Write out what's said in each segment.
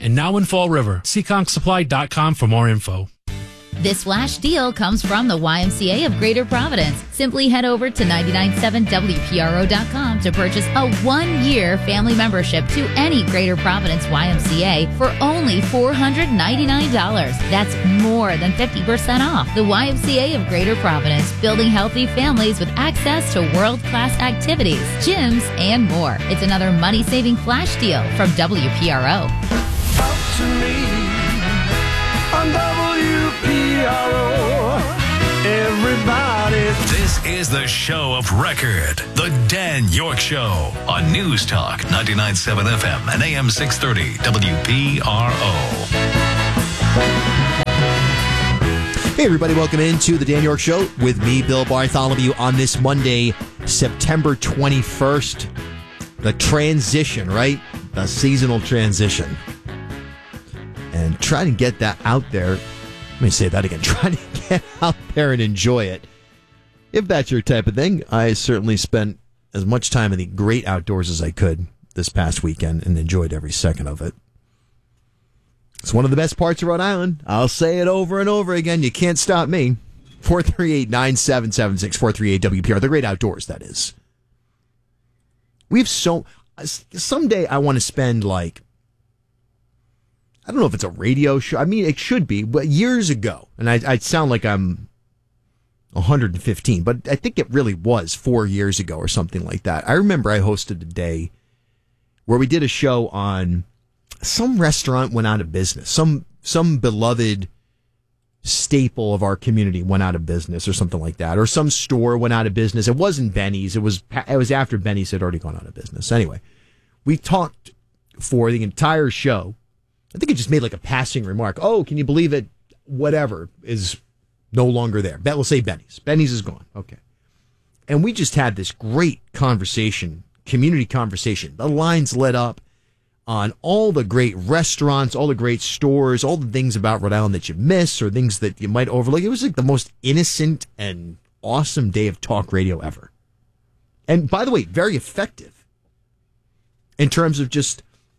and now in Fall River. SeekonskSupply.com for more info. This flash deal comes from the YMCA of Greater Providence. Simply head over to 997WPRO.com to purchase a 1-year family membership to any Greater Providence YMCA for only $499. That's more than 50% off. The YMCA of Greater Providence, building healthy families with access to world-class activities, gyms, and more. It's another money-saving flash deal from WPRO. Talk to me on WPRO. Everybody. This is the show of record, The Dan York Show, on News Talk 99.7 FM and AM 630 WPRO. Hey, everybody, welcome into the Dan York Show with me, Bill Bartholomew, on this Monday, September 21st. The transition, right? The seasonal transition. And try to get that out there. Let me say that again. Try to get out there and enjoy it. If that's your type of thing, I certainly spent as much time in the great outdoors as I could this past weekend and enjoyed every second of it. It's one of the best parts of Rhode Island. I'll say it over and over again. You can't stop me. 438-9776, 438-WPR. The great outdoors, that is. Someday I want to spend I don't know if it's a radio show. I mean, it should be, but years ago, and I'd sound like I'm 115, but I think it really was 4 years ago or something like that. I remember I hosted a day where we did a show on some restaurant went out of business. Some beloved staple of our community went out of business or something like that, or some store went out of business. It wasn't Benny's. It was after Benny's had already gone out of business. Anyway, we talked for the entire show. I think it just made like a passing remark. Oh, can you believe it? Whatever is no longer there. We'll say Benny's. Benny's is gone. Okay. And we just had this great conversation, community conversation. The lines lit up on all the great restaurants, all the great stores, all the things about Rhode Island that you miss or things that you might overlook. It was like the most innocent and awesome day of talk radio ever. And by the way, very effective in terms of just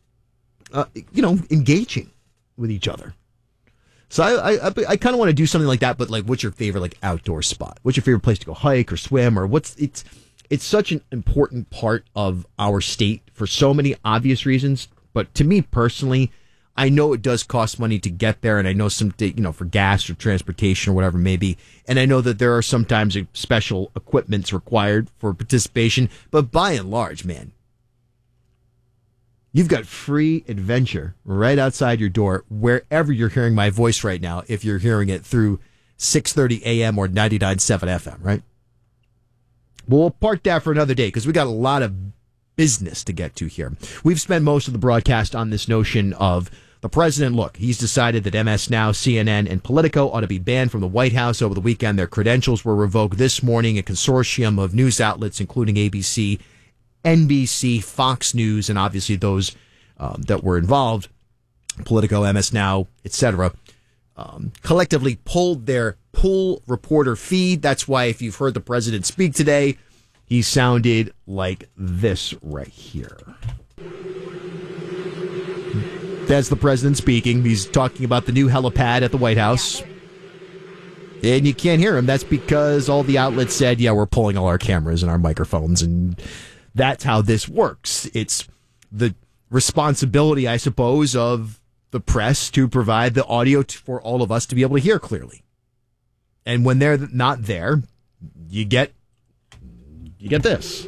engaging with each other. So I kind of want to do something like that, but like, what's your favorite outdoor spot? What's your favorite place to go hike or swim or it's such an important part of our state for so many obvious reasons. But to me personally, I know it does cost money to get there, and I know for gas or transportation or whatever it may be, and I know that there are sometimes special equipments required for participation. But by and large, man, you've got free adventure right outside your door, wherever you're hearing my voice right now, if you're hearing it through 630 AM or 99.7 FM, right? Well, we'll park that for another day because we got a lot of business to get to here. We've spent most of the broadcast on this notion of the president. Look, he's decided that MS Now, CNN, and Politico ought to be banned from the White House over the weekend. Their credentials were revoked this morning. A consortium of news outlets, including ABC, NBC, Fox News, and obviously those that were involved, Politico, MS Now, etc., collectively pulled their pool reporter feed. That's why if you've heard the president speak today, he sounded like this right here. That's the president speaking. He's talking about the new helipad at the White House. And you can't hear him. That's because all the outlets said, yeah, we're pulling all our cameras and our microphones, and that's how this works. It's the responsibility, I suppose, of the press to provide the audio for all of us to be able to hear clearly. And when they're not there, you get this.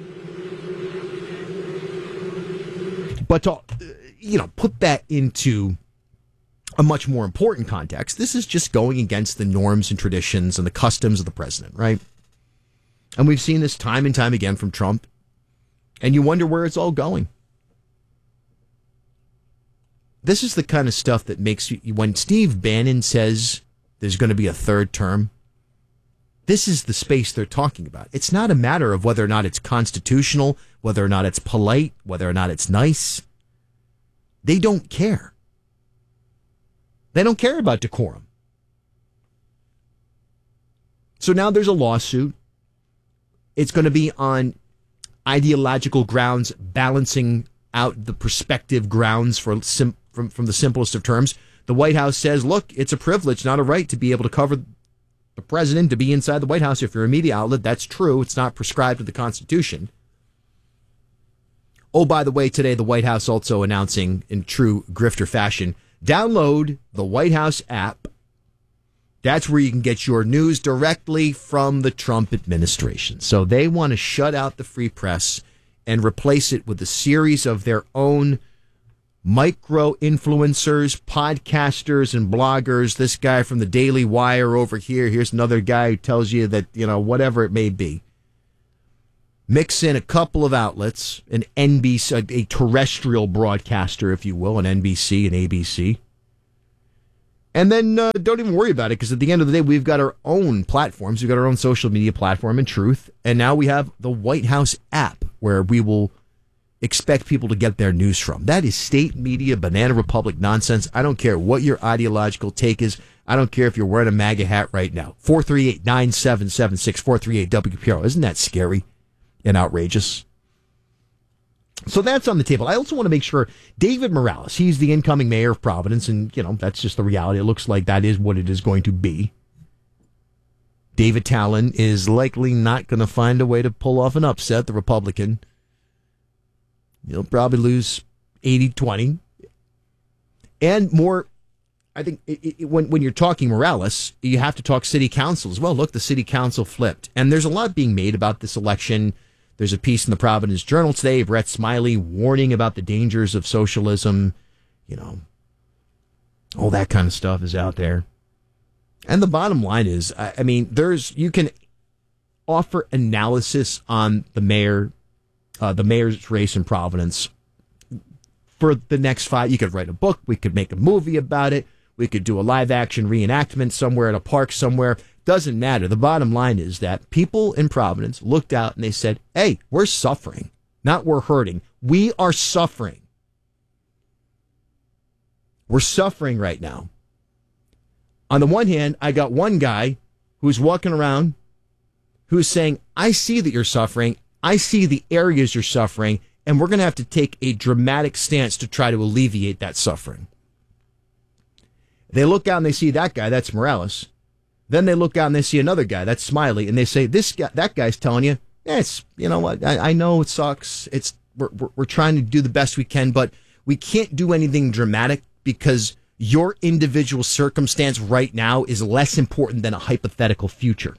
But to, put that into a much more important context, this is just going against the norms and traditions and the customs of the president, right? And we've seen this time and time again from Trump. And you wonder where it's all going. This is the kind of stuff that makes you, when Steve Bannon says there's going to be a third term, this is the space they're talking about. It's not a matter of whether or not it's constitutional, whether or not it's polite, whether or not it's nice. They don't care. They don't care about decorum. So now there's a lawsuit. It's going to be on ideological grounds, balancing out the perspective grounds for from the simplest of terms. The White House says, look, it's a privilege, not a right, to be able to cover the president, to be inside the White House. If you're a media outlet, that's true. It's not prescribed in the Constitution. Oh, by the way, today the White House also announcing, in true grifter fashion, download the White House app. That's where you can get your news directly from the Trump administration. So they want to shut out the free press and replace it with a series of their own micro-influencers, podcasters, and bloggers. This guy from the Daily Wire over here. Here's another guy who tells you that, whatever it may be. Mix in a couple of outlets, an NBC, a terrestrial broadcaster, if you will, an NBC and ABC. And then don't even worry about it, because at the end of the day, we've got our own platforms. We've got our own social media platform in Truth. And now we have the White House app, where we will expect people to get their news from. That is state media, Banana Republic nonsense. I don't care what your ideological take is. I don't care if you're wearing a MAGA hat right now. 438-9776, 438-WPRO. Isn't that scary and outrageous? So that's on the table. I also want to make sure David Morales, he's the incoming mayor of Providence, and, that's just the reality. It looks like that is what it is going to be. David Talon is likely not going to find a way to pull off an upset, the Republican. He'll probably lose 80-20. And more, I think, when you're talking Morales, you have to talk city council as well. Look, the city council flipped. And there's a lot being made about this election. There's a piece in the Providence Journal today, Brett Smiley warning about the dangers of socialism. All that kind of stuff is out there. And the bottom line is, you can offer analysis on the mayor's race in Providence for the next 5. You could write a book. We could make a movie about it. We could do a live action reenactment somewhere at a park somewhere. Doesn't matter. The bottom line is that people in Providence looked out and they said, hey, we're suffering, not we're hurting. We are suffering. We're suffering right now. On the one hand, I got one guy who's walking around who's saying, I see that you're suffering. I see the areas you're suffering, and we're going to have to take a dramatic stance to try to alleviate that suffering. They look out and they see that guy, that's Morales. Then they look out and they see another guy, that's Smiley, and they say, that guy's telling you, it's, what, I know it sucks. We're trying to do the best we can, but we can't do anything dramatic because your individual circumstance right now is less important than a hypothetical future.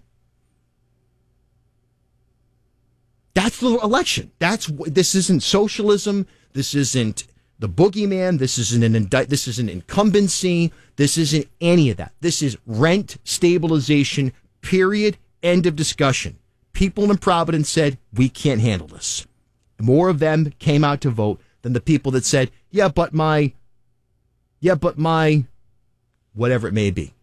That's the election. This isn't socialism. This isn't the boogeyman. This isn't this isn't incumbency. This isn't any of that. This is rent stabilization, period, end of discussion. People in Providence said, we can't handle this. More of them came out to vote than the people that said, yeah, but my, whatever it may be.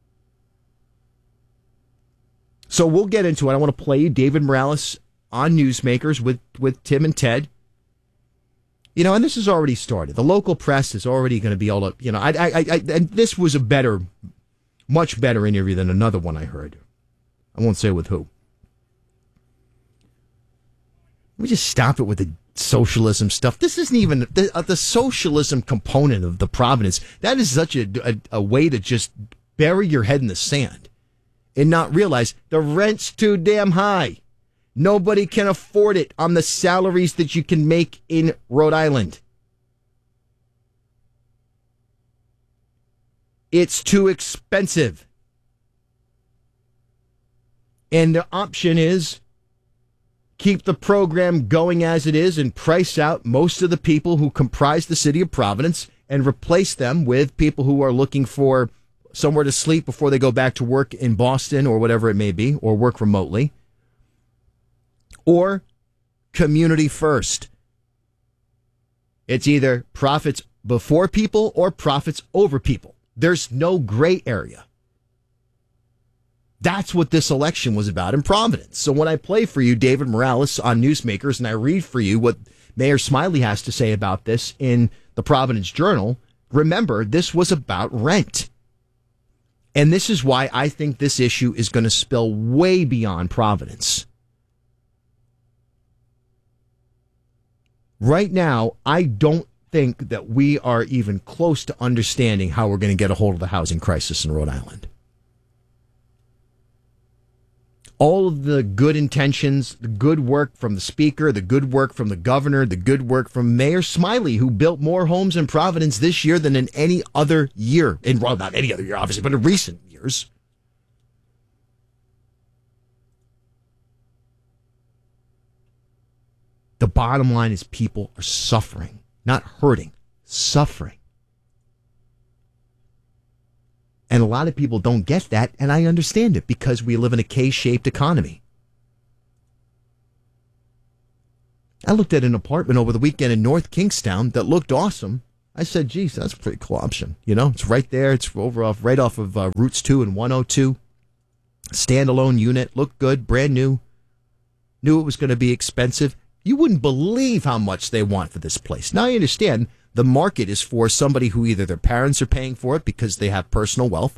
So we'll get into it. I want to play you David Morales on Newsmakers with Tim and Ted. And this has already started. The local press is already going to be all up. And this was a much better interview than another one I heard. I won't say with who. Let me just stop it with the socialism stuff. This isn't even the socialism component of the Providence. That is such a way to just bury your head in the sand and not realize the rent's too damn high. Nobody can afford it on the salaries that you can make in Rhode Island. It's too expensive. And the option is keep the program going as it is and price out most of the people who comprise the city of Providence and replace them with people who are looking for somewhere to sleep before they go back to work in Boston or whatever it may be, or work remotely. Or community first. It's either profits before people or profits over people. There's no gray area. That's what this election was about in Providence. So when I play for you David Morales on Newsmakers and I read for you what Mayor Smiley has to say about this in the Providence Journal, remember, this was about rent. And this is why I think this issue is going to spill way beyond Providence. Right now, I don't think that we are even close to understanding how we're going to get a hold of the housing crisis in Rhode Island. All of the good intentions, the good work from the speaker, the good work from the governor, the good work from Mayor Smiley, who built more homes in Providence this year than in any other year. Well, not any other year, obviously, but in recent years. The bottom line is people are suffering, not hurting, suffering. And a lot of people don't get that, and I understand it because we live in a K-shaped economy. I looked at an apartment over the weekend in North Kingstown that looked awesome. I said, geez, that's a pretty cool option. You know, it's right there. It's right off of Routes 2 and 102. Standalone unit, looked good, brand new. Knew it was going to be expensive. You wouldn't believe how much they want for this place. Now, I understand the market is for somebody who either their parents are paying for it because they have personal wealth,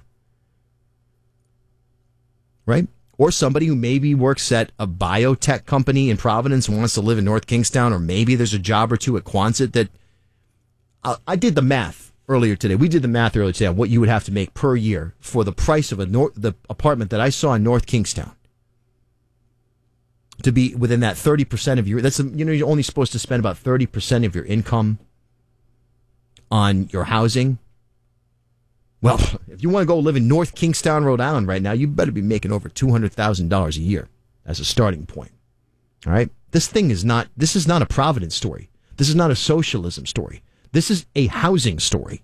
right? Or somebody who maybe works at a biotech company in Providence and wants to live in North Kingstown, or maybe there's a job or two at Quonset that I did the math earlier today. We did the math earlier today on what you would have to make per year for the price of the apartment that I saw in North Kingstown to be within that 30% of your, you're only supposed to spend about 30% of your income on your housing. Well, if you want to go live in North Kingstown, Rhode Island right now, you better be making over $200,000 a year as a starting point. All right? This is not a Providence story. This is not a socialism story. This is a housing story.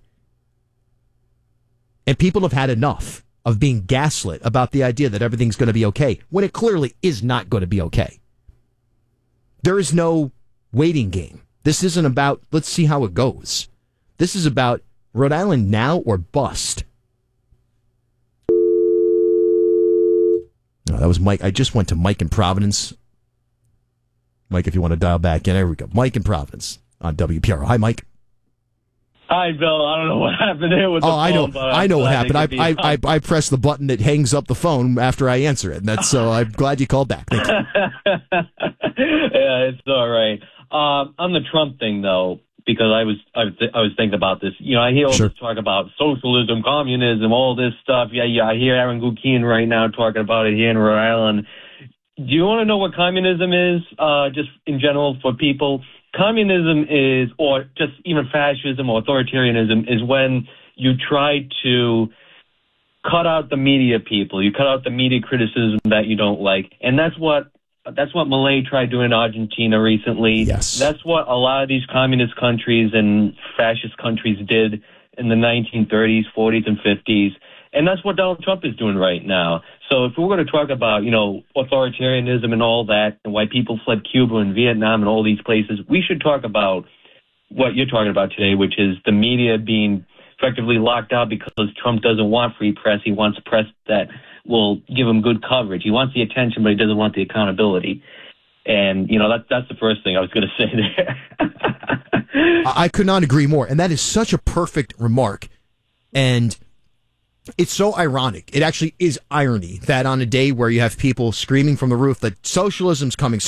And people have had enough of being gaslit about the idea that everything's going to be okay when it clearly is not going to be okay. There is no waiting game. This isn't about, let's see how it goes. This is about Rhode Island now or bust. No, that was Mike. I just went to Mike in Providence. Mike, if you want to dial back in, there we go. Mike in Providence on WPRO. Hi, Mike. Hi, Bill. I don't know what happened there with the phone. I know what happened. I pressed the button that hangs up the phone after I answer it. And that's so I'm glad you called back. Thank you. Yeah, it's all right. On the Trump thing, though, because I was thinking about this. You know, I hear all this talk about socialism, communism, all this stuff. Yeah. I hear Aaron Guckian right now talking about it here in Rhode Island. Do you want to know what communism is, just in general for people? Communism is, or just even fascism or authoritarianism, is when you try to cut out the media people. You cut out the media criticism that you don't like. And that's what Milei tried doing in Argentina recently. Yes. That's what a lot of these communist countries and fascist countries did in the 1930s, 40s, and 50s. And that's what Donald Trump is doing right now. So if we're going to talk about, authoritarianism and all that, and why people fled Cuba and Vietnam and all these places, we should talk about what you're talking about today, which is the media being effectively locked out because Trump doesn't want free press. He wants press that will give him good coverage. He wants the attention, but he doesn't want the accountability. And, that's the first thing I was going to say there. I could not agree more. And that is such a perfect remark. And it's so ironic. It actually is irony that on a day where you have people screaming from the roof that socialism's coming,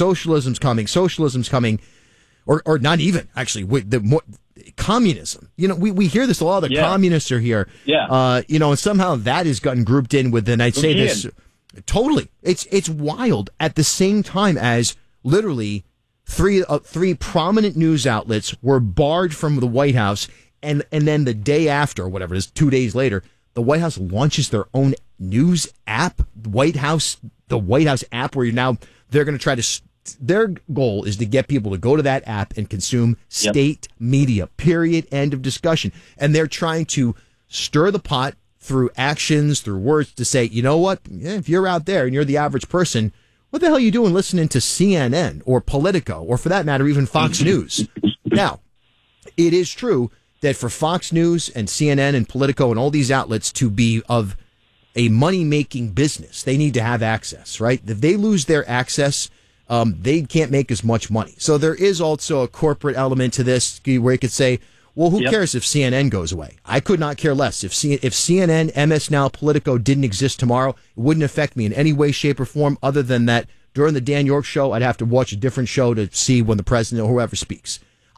or not even, actually, communism. We hear this a lot. The communists are here. Yeah. And somehow that has gotten grouped in with, and I'd say this, totally. It's wild at the same time as literally three prominent news outlets were barred from the White House, and then the day after, or whatever it is, 2 days later, the White House launches their own news app, the White House app, where they're going to try to, their goal is to get people to go to that app and consume state media, period, end of discussion. And they're trying to stir the pot through actions, through words to say, you know what, if you're out there and you're the average person, what the hell are you doing listening to CNN or Politico, or for that matter, even Fox News? Now, it is true that for Fox News and CNN and Politico and all these outlets to be of a money-making business, they need to have access, right? If they lose their access, they can't make as much money. So there is also a corporate element to this where you could say, well, who cares if CNN goes away? I could not care less. If CNN, MS Now, Politico didn't exist tomorrow, it wouldn't affect me in any way, shape, or form other than that during the Dan York show, I'd have to watch a different show to see when the president or whoever speaks.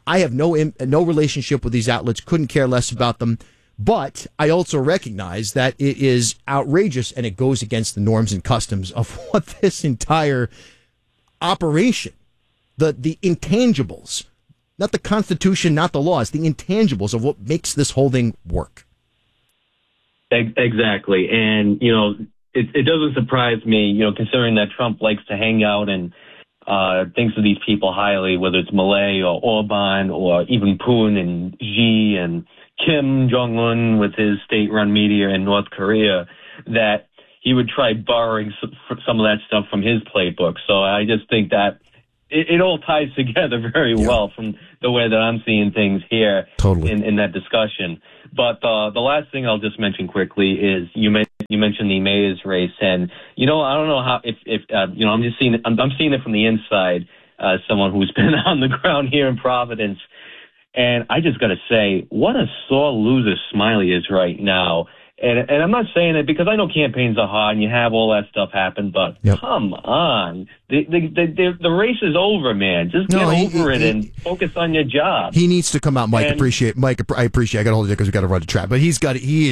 I have no relationship with these outlets, couldn't care less about them. But I also recognize that it is outrageous and it goes against the norms and customs of what this entire operation, the intangibles, not the Constitution, not the laws, the intangibles of what makes this whole thing work. Exactly. And, it doesn't surprise me, considering that Trump likes to hang out and thinks of these people highly, whether it's Milei or Orban or even Poon and Xi and Kim Jong-un with his state-run media in North Korea, that he would try borrowing some of that stuff from his playbook. So I just think that it all ties together very well from the way that I'm seeing things here in that discussion. But the last thing I'll just mention quickly is you mentioned the mayor's race, and I don't know how if I'm just seeing it. I'm seeing it from the inside, someone who's been on the ground here in Providence. And I just got to say, what a sore loser Smiley is right now. And I'm not saying it because I know campaigns are hard and you have all that stuff happen, but come on. The race is over, man. Just get over it and focus on your job. He needs to come out, Mike. I appreciate. I got to hold it because we got to run the track, but he's got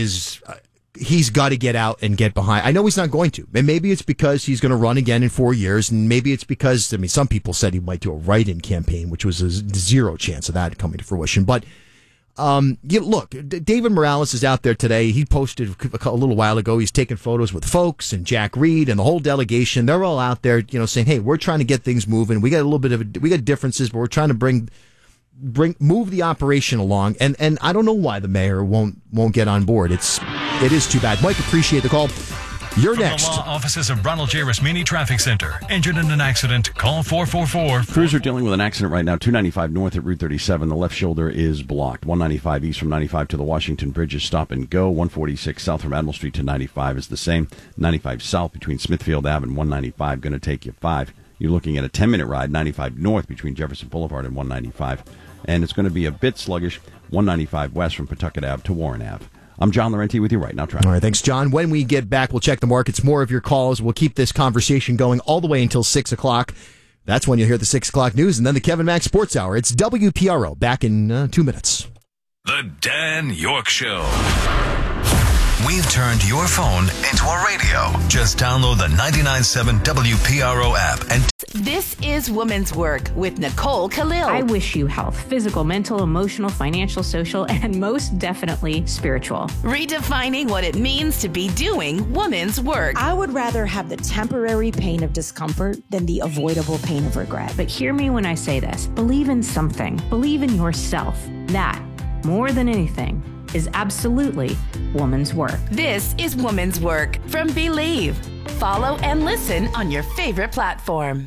to get out and get behind. I know he's not going to. And maybe it's because he's going to run again in 4 years. And maybe it's because, some people said he might do a write-in campaign, which was a zero chance of that coming to fruition. But, look, David Morales is out there today. He posted a little while ago. He's taking photos with folks and Jack Reed and the whole delegation. They're all out there, saying, hey, we're trying to get things moving. We got we got differences, but we're trying to move the operation along. And I don't know why the mayor won't get on board. It is too bad. Mike, appreciate the call. You're next. From the law offices of Ronald J. Rasmini Traffic Center. Injured in an accident? Call 444. Crews are dealing with an accident right now. 295 north at Route 37. The left shoulder is blocked. 195 east from 95 to the Washington Bridge is stop and go. 146 south from Admiral Street to 95 is the same. 95 south between Smithfield Ave and 195 going to take you 5. You're looking at a 10-minute ride. 95 north between Jefferson Boulevard and 195. And it's going to be a bit sluggish. 195 west from Pawtucket Ave to Warren Ave. I'm John Laurenti with you right now, Traffic. All right, thanks, John. When we get back, we'll check the markets. More of your calls. We'll keep this conversation going all the way until 6 o'clock. That's when you'll hear the 6 o'clock news, and then the Kevin Mack Sports Hour. It's WPRO. Back in 2 minutes. The Dan York Show. We've turned your phone into a radio. Just download the 99.7 WPRO app and This is Woman's Work with Nicole Khalil. I wish you health, physical, mental, emotional, financial, social, and most definitely spiritual. Redefining what it means to be doing woman's work. I would rather have the temporary pain of discomfort than the avoidable pain of regret. But hear me when I say this. Believe in something. Believe in yourself. That, more than anything, is absolutely woman's work. This is Woman's Work from Believe. Follow and listen on your favorite platform.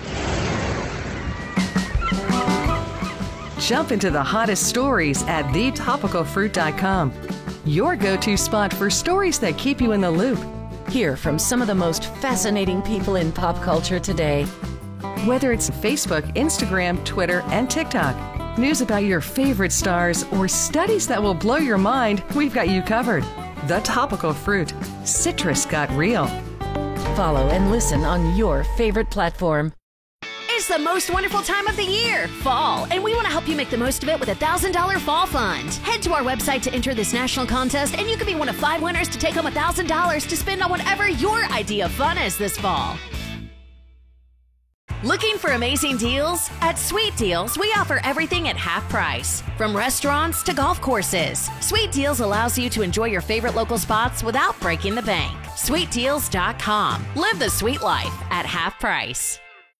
Jump into the hottest stories at thetopicalfruit.com. Your go-to spot for stories that keep you in the loop. Hear from some of the most fascinating people in pop culture today. Whether it's Facebook, Instagram, Twitter, and TikTok. News about your favorite stars or studies that will blow your mind, we've got you covered. The Topical Fruit. Citrus got real. Follow and listen on your favorite platform. It's the most wonderful time of the year, fall, and we want to help you make the most of it with a $1,000 fall fund. Head to our website to enter this national contest, and you could be one of 5 winners to take home $1,000 to spend on whatever your idea of fun is this fall. Looking for amazing deals? At Sweet Deals, we offer everything at half price. From restaurants to golf courses. Sweet Deals allows you to enjoy your favorite local spots without breaking the bank. SweetDeals.com. Live the sweet life at half price.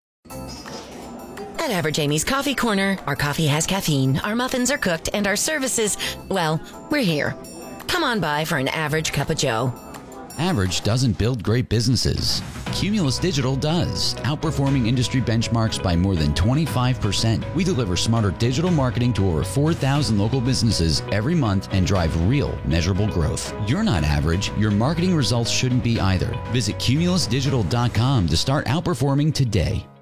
At Average Amy's Coffee Corner, our coffee has caffeine, our muffins are cooked, and our services, well, we're here. Come on by for an average cup of joe. Average doesn't build great businesses. Cumulus Digital does, outperforming industry benchmarks by more than 25%. We deliver smarter digital marketing to over 4,000 local businesses every month and drive real, measurable growth. You're not average. Your marketing results shouldn't be either. Visit cumulusdigital.com to start outperforming today.